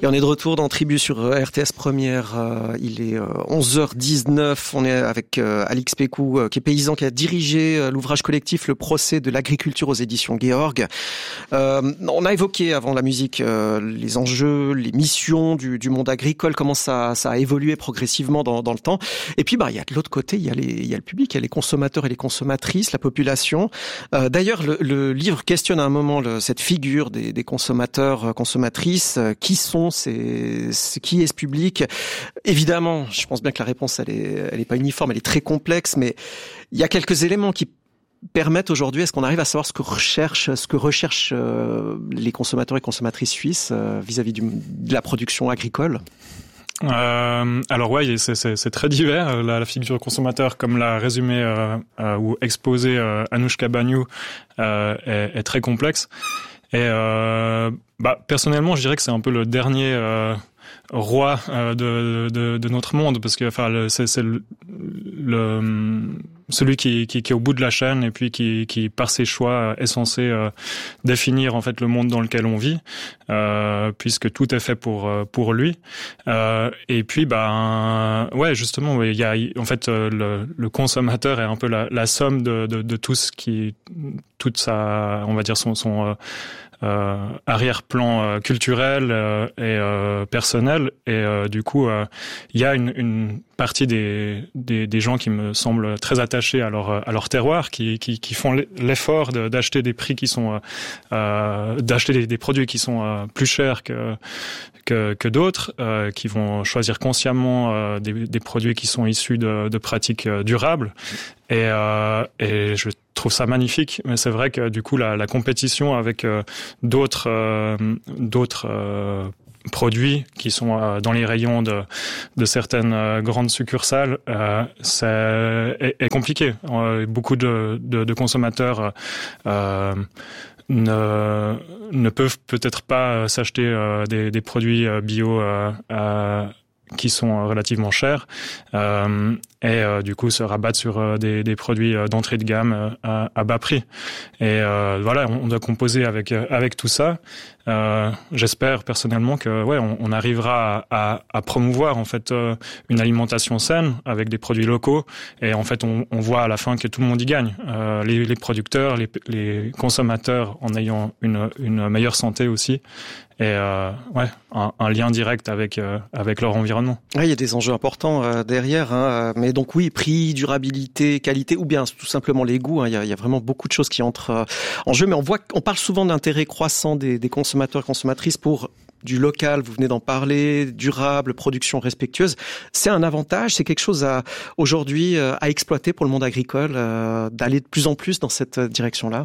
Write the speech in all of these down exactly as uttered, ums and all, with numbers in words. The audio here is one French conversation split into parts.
Et on est de retour dans Tribu sur R T S Première. Euh, il est euh, onze heures dix-neuf. On est avec euh, Alix Pécou, euh, qui est paysan, qui a dirigé euh, l'ouvrage collectif Le procès de l'agriculture aux éditions Georg. Euh, on a évoqué avant la musique euh, les enjeux, les missions du, du monde agricole, comment ça, ça a évolué progressivement dans, dans le temps. Et puis, bah, il y a de l'autre côté, il y a les, il y a le public, il y a les consommateurs et les consommatrices, la population. Euh, d'ailleurs, le, le livre questionne à un moment le, cette figure des, des consommateurs, consommatrices. Qui sont ces, qui est ce public? Évidemment, je pense bien que la réponse, elle est, elle est pas uniforme, elle est très complexe, mais il y a quelques éléments qui permettent aujourd'hui, est-ce qu'on arrive à savoir ce que recherchent, ce que recherchent euh, les consommateurs et consommatrices suisses euh, vis-à-vis du, de la production agricole? Euh, alors ouais, c'est, c'est, c'est très divers. La, la figure consommateur, comme l'a résumé euh, euh, ou exposé euh, Anoushka Baniou, euh, est, est très complexe. Et euh, bah personnellement, je dirais que c'est un peu le dernier euh, roi euh, de, de de notre monde, parce que enfin le, c'est, c'est le, le celui qui, qui qui est au bout de la chaîne et puis qui qui par ses choix est censé euh, définir en fait le monde dans lequel on vit, euh, puisque tout est fait pour pour lui. Euh, et puis bah ouais justement il y a en fait le, le consommateur est un peu la, la somme de, de de tout ce qui toute sa on va dire son son euh, Euh, arrière-plan euh, culturel euh, et euh, personnel, et euh, du coup il euh, y a une, une partie des, des des gens qui me semblent très attachés à leur à leur terroir, qui qui, qui font l'effort de, d'acheter des prix qui sont euh, d'acheter des, des produits qui sont euh, plus chers que que, que d'autres, euh, qui vont choisir consciemment euh, des, des produits qui sont issus de, de pratiques euh, durables. Et, euh, et je trouve ça magnifique, mais c'est vrai que du coup la, la compétition avec euh, d'autres euh, d'autres euh, produits qui sont euh, dans les rayons de de certaines euh, grandes succursales, euh, c'est est, est compliqué. Euh, beaucoup de de, de consommateurs euh, ne ne peuvent peut-être pas s'acheter euh, des, des produits euh, bio euh, euh, qui sont relativement chers, euh, et euh, du coup se rabattent sur euh, des, des produits euh, d'entrée de gamme euh, à, à bas prix. Et euh, voilà, on, on doit composer avec euh, avec tout ça. Euh, j'espère personnellement que ouais, on, on arrivera à, à, à promouvoir en fait euh, une alimentation saine avec des produits locaux. Et en fait, on, on voit à la fin que tout le monde y gagne. Euh, les, les producteurs, les, les consommateurs, en ayant une, une meilleure santé aussi. Et euh, ouais, un, un lien direct avec euh, avec leur environnement. Oui, il y a des enjeux importants euh, derrière, hein, mais donc oui, prix, durabilité, qualité, ou bien tout simplement les goûts. Hein, il y a, il y a vraiment beaucoup de choses qui entrent euh, en jeu, mais on voit, on parle souvent d'intérêt croissant des, des consommateurs, consommatrices pour du local. Vous venez d'en parler, durable, production respectueuse. C'est un avantage, c'est quelque chose à aujourd'hui euh, à exploiter pour le monde agricole, euh, d'aller de plus en plus dans cette direction-là.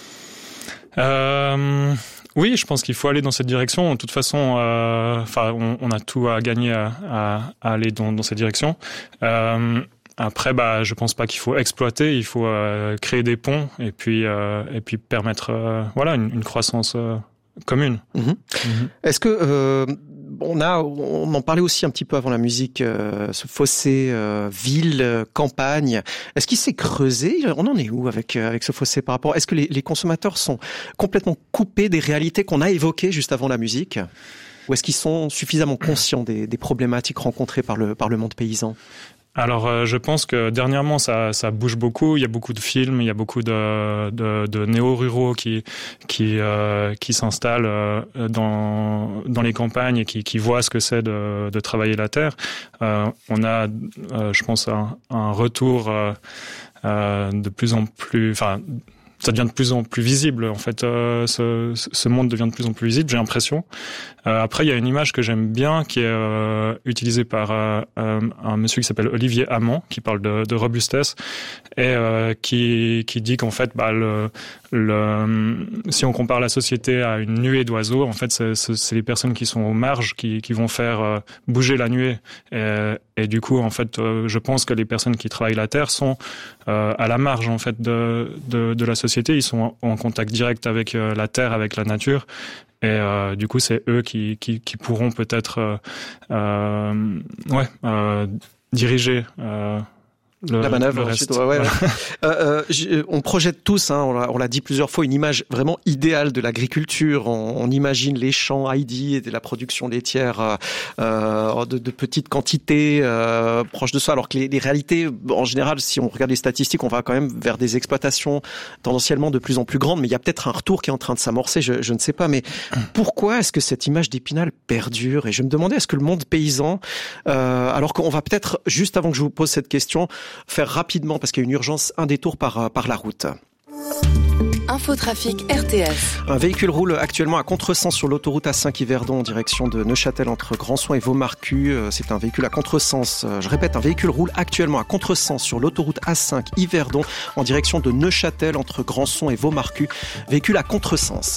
Euh... Oui, je pense qu'il faut aller dans cette direction. De toute façon, euh, enfin, on, on a tout à gagner à, à, à aller dans, dans cette direction. Euh, après, bah, je pense pas qu'il faut exploiter. Il faut euh, créer des ponts et puis euh, et puis permettre, euh, voilà, une, une croissance euh, commune. Mmh. Mmh. Est-ce que euh, on a, on en parlait aussi un petit peu avant la musique, euh, ce fossé euh, ville, euh, campagne. Est-ce qu'il s'est creusé? On en est où avec avec ce fossé par rapport? Est-ce que les, les consommateurs sont complètement coupés des réalités qu'on a évoquées juste avant la musique, ou est-ce qu'ils sont suffisamment conscients des, des problématiques rencontrées par le par le monde paysan? Alors, euh, je pense que dernièrement, ça, ça bouge beaucoup. Il y a beaucoup de films, il y a beaucoup de, de, de néo-ruraux qui, qui, euh, qui s'installent euh, dans, dans les campagnes et qui, qui voient ce que c'est de, de travailler la terre. Euh, on a, euh, je pense, un, un retour euh, euh, de plus en plus, enfin. Ça devient de plus en plus visible, en fait. Euh, ce, ce monde devient de plus en plus visible, j'ai l'impression. Euh, après, il y a une image que j'aime bien, qui est euh, utilisée par euh, un monsieur qui s'appelle Olivier Hamon, qui parle de, de robustesse, et euh, qui, qui dit qu'en fait, bah, le, le, si on compare la société à une nuée d'oiseaux, en fait, c'est, c'est les personnes qui sont aux marges qui, qui vont faire euh, bouger la nuée. Et, et du coup, en fait, euh, je pense que les personnes qui travaillent la terre sont euh, à la marge, en fait, de, de, de la société. Ils sont en contact direct avec euh, la terre, avec la nature. Et euh, du coup, c'est eux qui, qui, qui pourront peut-être euh, euh, ouais, euh, diriger euh, Le, la manœuvre, le ensuite, reste. ouais, ouais. Voilà. euh, euh, on projette tous, hein, on, l'a, on l'a dit plusieurs fois, une image vraiment idéale de l'agriculture. On, on imagine les champs Heidi et de la production laitière euh, de, de petites quantités euh, proches de ça, alors que les, les réalités, en général, si on regarde les statistiques, on va quand même vers des exploitations tendanciellement de plus en plus grandes, mais il y a peut-être un retour qui est en train de s'amorcer, je, je ne sais pas. Mais pourquoi est-ce que cette image d'Épinal perdure ? Et je me demandais, est-ce que le monde paysan, euh, alors qu'on va peut-être, juste avant que je vous pose cette question, faire rapidement, parce qu'il y a une urgence, un détour par, par la route. Infotrafic R T S. Un véhicule roule actuellement à contresens sur l'autoroute A cinq Yverdon en direction de Neuchâtel entre Grandson et Vaumarcus. C'est un véhicule à contresens. Je répète, un véhicule roule actuellement à contresens sur l'autoroute A cinq Yverdon en direction de Neuchâtel entre Grandson et Vaumarcus. Véhicule à contresens.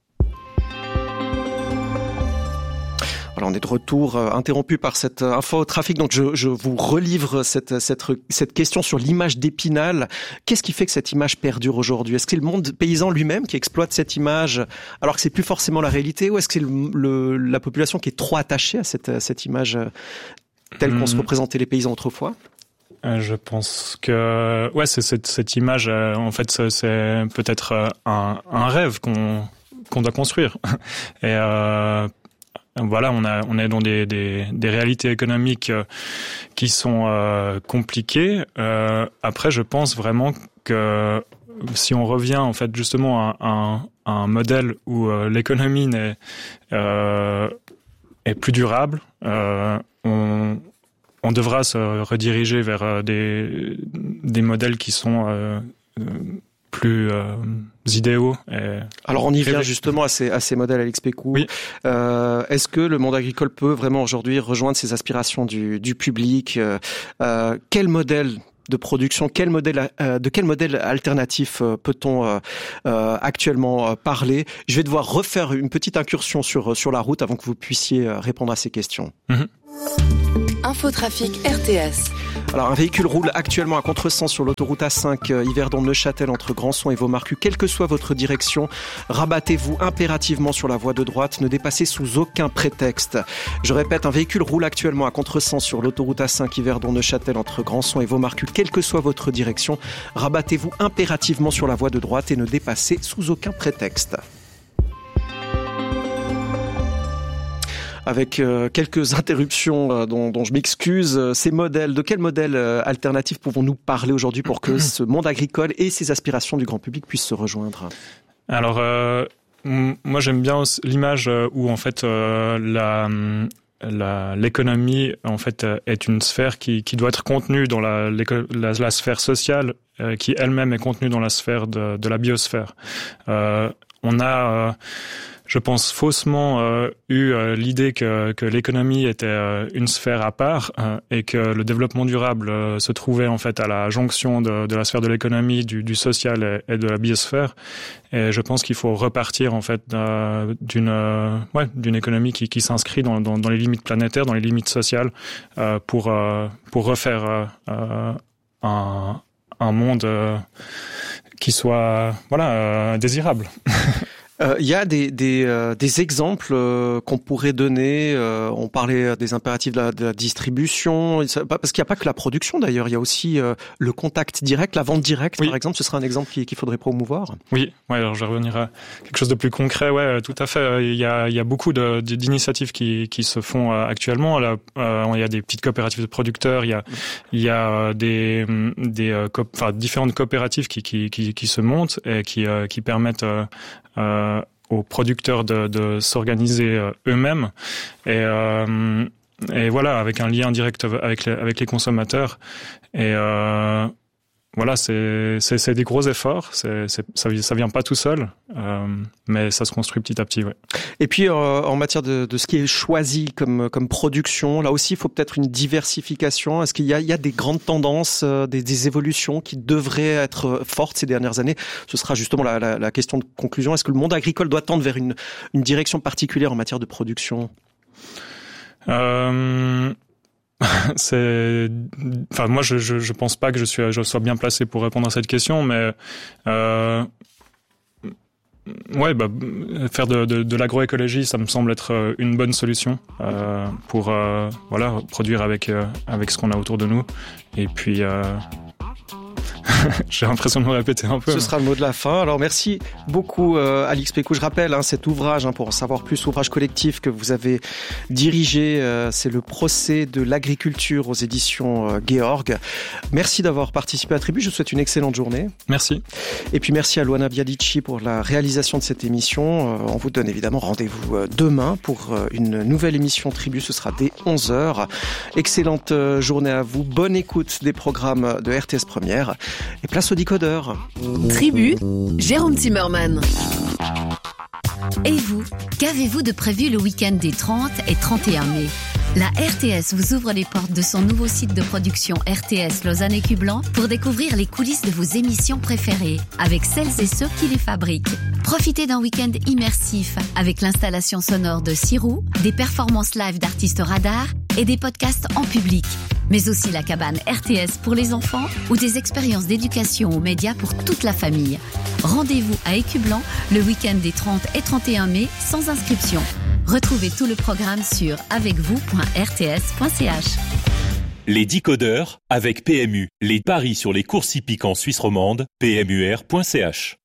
Voilà, on est de retour, euh, interrompu par cette euh, info au trafic. Donc, je, je vous relivre cette, cette, cette question sur l'image d'Épinal. Qu'est-ce qui fait que cette image perdure aujourd'hui ? Est-ce que c'est le monde paysan lui-même qui exploite cette image alors que c'est plus forcément la réalité, ou est-ce que c'est le, le, la population qui est trop attachée à cette, à cette image telle qu'on mmh. se représentait les paysans autrefois ? Euh, je pense que ouais, c'est cette, cette image. Euh, en fait, c'est, c'est peut-être euh, un, un rêve qu'on qu'on doit construire. Et euh, Voilà, on a, on est dans des, des, des réalités économiques euh, qui sont euh, compliquées. Euh, après, je pense vraiment que si on revient en fait justement à, à, à un modèle où euh, l'économie n'est, euh, est plus durable, euh, on, on devra se rediriger vers des, des modèles qui sont euh, plus euh, idéaux. Et Alors on y vient justement à ces, à ces modèles, Alix Pécou. Oui. Euh, est-ce que le monde agricole peut vraiment aujourd'hui rejoindre ces aspirations du, du public ? euh, Quel modèle de production, quel modèle, euh, de quel modèle alternatif euh, peut-on euh, euh, actuellement euh, parler ? Je vais devoir refaire une petite incursion sur, sur la route avant que vous puissiez euh, répondre à ces questions. Mm-hmm. Infotrafic R T S. Alors, un véhicule roule actuellement à contresens sur l'autoroute A cinq euh, Yverdon-Neuchâtel entre Grandson et Vaumarcus. Quelle que soit votre direction, rabattez-vous impérativement sur la voie de droite. Ne dépassez sous aucun prétexte. Je répète, un véhicule roule actuellement à contresens sur l'autoroute A cinq Yverdon-Neuchâtel entre Grandson et Vaumarcus. Quelle que soit votre direction, rabattez-vous impérativement sur la voie de droite et ne dépassez sous aucun prétexte. Avec euh, quelques interruptions euh, dont, dont je m'excuse. Euh, ces modèles, de quels modèles euh, alternatifs pouvons-nous parler aujourd'hui pour que ce monde agricole et ses aspirations du grand public puissent se rejoindre ? Alors, euh, m- moi j'aime bien l'image où en fait euh, la, la, l'économie en fait est une sphère qui, qui doit être contenue dans la, la, la sphère sociale, euh, qui elle-même est contenue dans la sphère de, de la biosphère. Euh, on a... Euh, Je pense faussement euh, eu euh, l'idée que, que l'économie était euh, une sphère à part euh, et que le développement durable euh, se trouvait en fait à la jonction de, de la sphère de l'économie, du, du social et, et de la biosphère. Et je pense qu'il faut repartir en fait euh, d'une euh, ouais d'une économie qui, qui s'inscrit dans, dans, dans les limites planétaires, dans les limites sociales, euh, pour euh, pour refaire euh, un un monde euh, qui soit voilà euh, désirable. Il euh, y a des des, euh, des exemples euh, qu'on pourrait donner. Euh, on parlait des impératifs de la, de la distribution, parce qu'il n'y a pas que la production d'ailleurs. Il y a aussi euh, le contact direct, la vente directe, oui. Par exemple. Ce serait un exemple qu'il, qu'il faudrait promouvoir. Oui, ouais. Alors je vais revenir à quelque chose de plus concret. Ouais, tout à fait. Il y a il y a beaucoup de, d'initiatives qui qui se font actuellement. Là, euh, il y a des petites coopératives de producteurs. Il y a il y a des des co- enfin différentes coopératives qui qui qui qui se montent et qui euh, qui permettent euh, Euh, aux producteurs de, de s'organiser euh, eux-mêmes et, euh, et voilà, avec un lien direct avec les, avec les consommateurs. Et euh, voilà, c'est, c'est, c'est des gros efforts. C'est, c'est, ça, ça vient pas tout seul, euh, mais ça se construit petit à petit. Ouais. Et puis, euh, en matière de, de ce qui est choisi comme, comme production, là aussi, il faut peut-être une diversification. Est-ce qu'il y a, il y a des grandes tendances, euh, des, des évolutions qui devraient être fortes ces dernières années ? Ce sera justement la, la, la question de conclusion. Est-ce que le monde agricole doit tendre vers une, une direction particulière en matière de production ? Euh... c'est, enfin moi je, je je pense pas que je suis je sois bien placé pour répondre à cette question, mais euh, ouais, bah, faire de, de, de l'agroécologie, ça me semble être une bonne solution euh, pour euh, voilà, produire avec, euh, avec ce qu'on a autour de nous. Et puis... Euh... J'ai l'impression de me répéter un peu. Ce mais... sera le mot de la fin. Alors merci beaucoup euh, Alix Pécou. Je rappelle hein, cet ouvrage, hein, pour en savoir plus, ouvrage collectif que vous avez dirigé, euh, c'est le procès de l'agriculture aux éditions euh, Georg. Merci d'avoir participé à Tribu. Je vous souhaite une excellente journée. Merci. Et puis merci à Luana Bialici pour la réalisation de cette émission. Euh, on vous donne évidemment rendez-vous euh, demain pour euh, une nouvelle émission Tribu. Ce sera dès onze heures. Excellente euh, journée à vous. Bonne écoute des programmes de R T S Première. Et place au décodeur. Tribu, Jérôme Zimmermann. Et vous, qu'avez-vous de prévu le week-end des trente et trente et un mai ? La R T S vous ouvre les portes de son nouveau site de production R T S Lausanne et Cublan pour découvrir les coulisses de vos émissions préférées avec celles et ceux qui les fabriquent. Profitez d'un week-end immersif avec l'installation sonore de Sirou, des performances live d'artistes radars et des podcasts en public. Mais aussi la cabane R T S pour les enfants ou des expériences d'éducation aux médias pour toute la famille. Rendez-vous à Écublan le week-end des trente et trente et un mai sans inscription. Retrouvez tout le programme sur avec vous point r t s point c h. Les décodeurs avec P M U. Les paris sur les courses hippiques en Suisse romande, p m u r point c h.